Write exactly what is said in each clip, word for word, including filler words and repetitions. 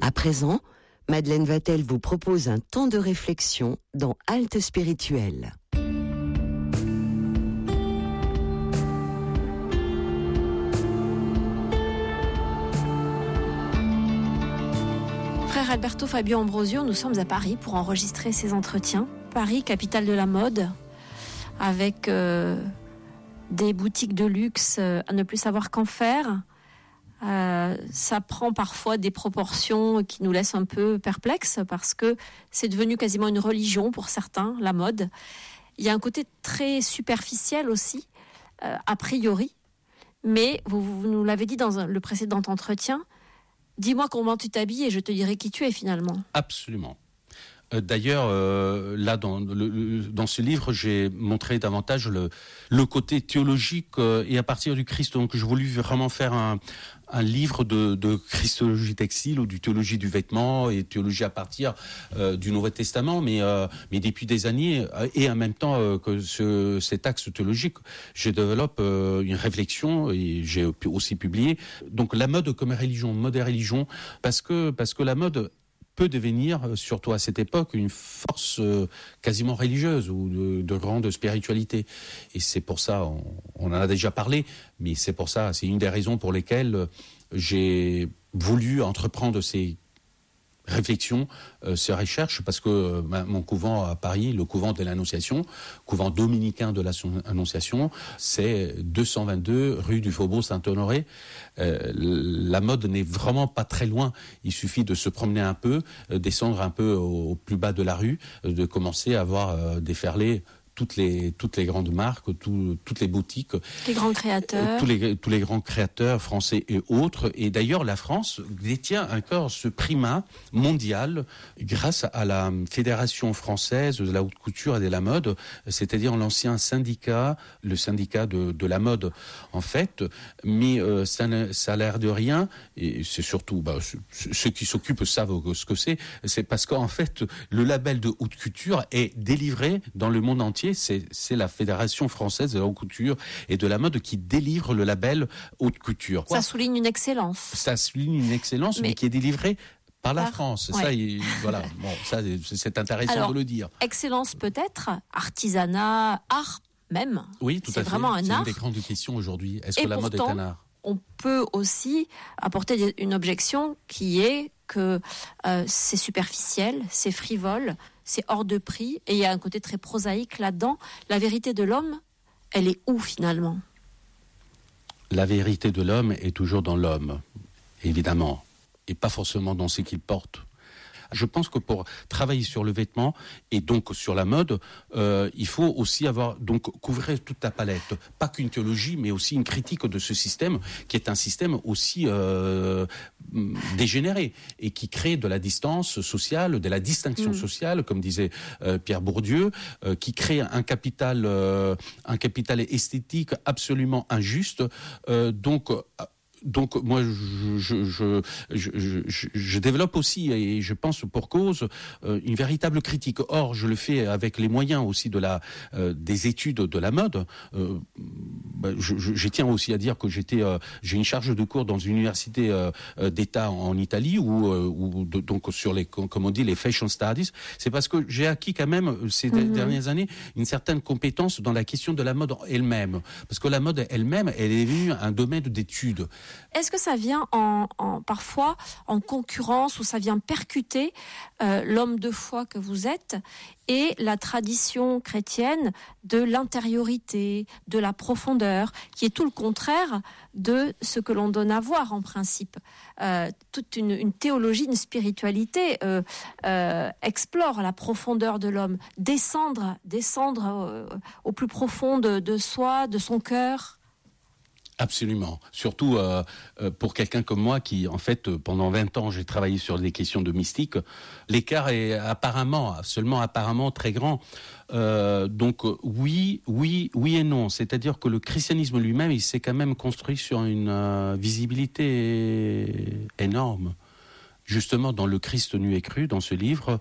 À présent, Madeleine Vatel vous propose un temps de réflexion dans Halte spirituelle. Frère Alberto Fabio Ambrosio, nous sommes à Paris pour enregistrer ces entretiens. Paris, capitale de la mode, avec euh, des boutiques de luxe euh, à ne plus savoir qu'en faire. Euh, ça prend parfois des proportions qui nous laissent un peu perplexes parce que c'est devenu quasiment une religion pour certains, la mode. Il y a un côté très superficiel aussi, euh, a priori, mais vous, vous nous l'avez dit dans un, le précédent entretien, dis-moi comment tu t'habilles et je te dirai qui tu es finalement. Absolument. Euh, d'ailleurs, euh, là, dans, le, dans ce livre, j'ai montré davantage le, le côté théologique euh, et à partir du Christ. Donc, je voulais vraiment faire un, un livre de, de christologie textile ou du théologie du vêtement et théologie à partir euh, du Nouveau Testament. Mais, euh, mais depuis des années et en même temps euh, que ce, cet axe théologique, je développe euh, une réflexion et j'ai aussi publié. Donc, la mode comme religion, mode et religion, parce que parce que la mode peut devenir, surtout à cette époque, une force euh, quasiment religieuse ou de, de grande spiritualité. Et c'est pour ça, on, on en a déjà parlé, mais c'est pour ça, c'est une des raisons pour lesquelles j'ai voulu entreprendre ces réflexion, euh, ces recherches, parce que euh, mon couvent à Paris, le couvent de l'Annonciation, couvent dominicain de l'Annonciation, c'est deux cent vingt-deux rue du Faubourg Saint-Honoré. Euh, la mode n'est vraiment pas très loin. Il suffit de se promener un peu, euh, descendre un peu au, au plus bas de la rue, euh, de commencer à voir euh, déferler toutes les toutes les grandes marques, tout, toutes les boutiques, les grands créateurs, euh, tous les tous les grands créateurs français et autres. Et d'ailleurs, la France détient encore ce primat mondial grâce à la Fédération française de la haute couture et de la mode, c'est-à-dire l'ancien syndicat, le syndicat de de la mode en fait. Mais euh, ça ne, ça a l'air de rien. Et c'est surtout bah, ceux qui s'occupent savent ce que c'est. C'est parce qu'en fait, le label de haute couture est délivré dans le monde entier. C'est, c'est la Fédération française de la haute couture et de la mode qui délivre le label haute couture. Ça souligne une excellence. Ça souligne une excellence, mais, mais qui est délivrée par la par... France. Ouais. Ça, il, voilà. Bon, ça, c'est intéressant Alors, de le dire. Excellence peut-être, artisanat, art même. Oui, tout c'est à fait. Vraiment un c'est art. une des grandes questions aujourd'hui. Est-ce et que la pourtant, mode est un art? On peut aussi apporter une objection qui est que euh, c'est superficiel, c'est frivole, c'est hors de prix, et il y a un côté très prosaïque là-dedans. La vérité de l'homme, elle est où finalement ? La vérité de l'homme est toujours dans l'homme, évidemment, et pas forcément dans ce qu'il porte. Je pense que pour travailler sur le vêtement et donc sur la mode, euh, il faut aussi avoir donc couvrir toute la palette, pas qu'une théologie, mais aussi une critique de ce système qui est un système aussi euh, dégénéré et qui crée de la distance sociale, de la distinction mmh. sociale, comme disait euh, Pierre Bourdieu, euh, qui crée un capital, euh, un capital esthétique absolument injuste. Euh, donc Donc moi, je, je, je, je, je, je développe aussi, et je pense pour cause, euh, une véritable critique. Or, je le fais avec les moyens aussi de la, euh, des études de la mode. Euh, bah, je, je, je tiens aussi à dire que j'étais, euh, j'ai une charge de cours dans une université euh, d'État en Italie, où, euh, où de, donc sur les, comme on dit, les fashion studies. C'est parce que j'ai acquis quand même ces mmh. dernières années une certaine compétence dans la question de la mode elle-même, parce que la mode elle-même, elle est devenue un domaine d'études. Est-ce que ça vient en, en, parfois en concurrence ou ça vient percuter euh, l'homme de foi que vous êtes et la tradition chrétienne de l'intériorité, de la profondeur, qui est tout le contraire de ce que l'on donne à voir en principe. Euh, toute une, une théologie, une spiritualité euh, euh, explore la profondeur de l'homme, descendre, descendre euh, au plus profond de, de soi, de son cœur. Absolument. Surtout euh, euh, pour quelqu'un comme moi qui, en fait, euh, pendant vingt ans, j'ai travaillé sur des questions de mystique. L'écart est apparemment, seulement apparemment très grand. Euh, donc oui, oui, oui et non. C'est-à-dire que le christianisme lui-même, il s'est quand même construit sur une euh, visibilité énorme. Justement, dans le Christ nu et cru, dans ce livre,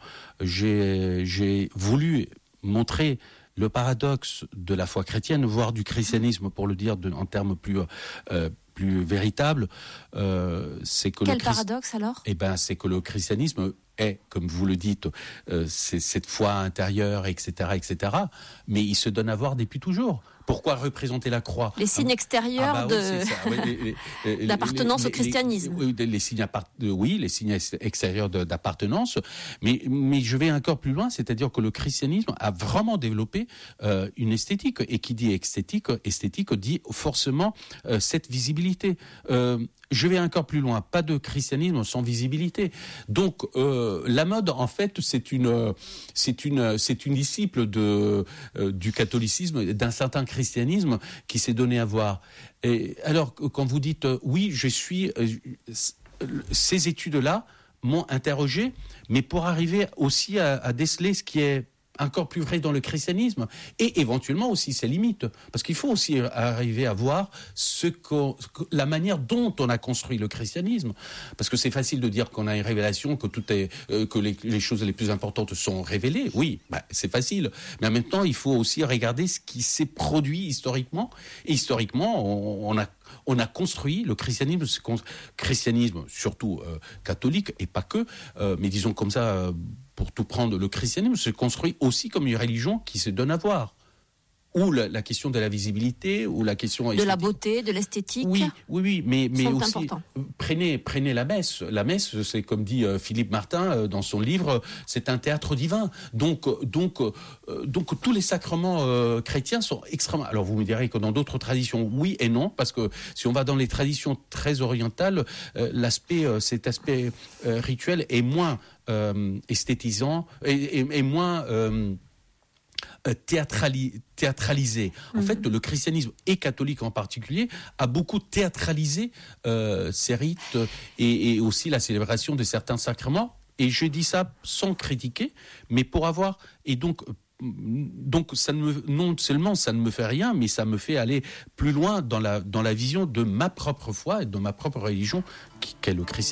j'ai, j'ai voulu montrer le paradoxe de la foi chrétienne, voire du christianisme, pour le dire de, en termes plus euh, plus véritable, euh, c'est que Quel le Christ... paradoxe alors ? Eh ben, c'est que le christianisme est, comme vous le dites, euh, c'est cette foi intérieure, et cetera, et cetera. Mais il se donne à voir depuis toujours. Pourquoi représenter la croix ? Les signes extérieurs ah bah oui, de... oui, les, les, les, d'appartenance les, au christianisme. Les, les, les signes appart... oui, les signes extérieurs de, d'appartenance. Mais, mais je vais encore plus loin, c'est-à-dire que le christianisme a vraiment développé euh, une esthétique. Et qui dit esthétique, esthétique dit forcément euh, cette visibilité. Euh, Je vais encore plus loin, pas de christianisme sans visibilité. Donc euh, la mode, en fait, c'est une, c'est une, c'est une disciple de euh, du catholicisme, d'un certain christianisme qui s'est donné à voir. Et alors quand vous dites euh, oui, je suis euh, ces études-là m'ont interrogé, mais pour arriver aussi à, à déceler ce qui est encore plus vrai dans le christianisme, et éventuellement aussi ses limites, parce qu'il faut aussi arriver à voir ce que, la manière dont on a construit le christianisme, parce que c'est facile de dire qu'on a une révélation, que tout est, euh, que les, les choses les plus importantes sont révélées, oui, bah, c'est facile, mais en même temps il faut aussi regarder ce qui s'est produit historiquement, et historiquement on, on a On a construit le christianisme, le christianisme surtout euh, catholique et pas que, euh, mais disons comme ça, euh, pour tout prendre, le christianisme se construit aussi comme une religion qui se donne à voir. Ou la, la question de la visibilité, ou la question esthétique. De la beauté, de l'esthétique. Oui, oui, oui, mais, mais aussi importants. prenez, prenez la messe. La messe, c'est comme dit euh, Philippe Martin euh, dans son livre, c'est un théâtre divin. Donc, donc, euh, donc tous les sacrements euh, chrétiens sont extrêmement. Alors vous me direz que dans d'autres traditions, oui et non, parce que si on va dans les traditions très orientales, euh, l'aspect, euh, cet aspect euh, rituel est moins euh, esthétisant et, et, et moins euh, Théâtrali- théâtralisé. En mmh. fait, le christianisme, et catholique en particulier, a beaucoup théâtralisé euh, ces rites et, et aussi la célébration de certains sacrements. Et je dis ça sans critiquer, mais pour avoir... Et donc, donc ça ne me, non seulement ça ne me fait rien, mais ça me fait aller plus loin dans la, dans la vision de ma propre foi et de ma propre religion, qui, qu'est le christianisme.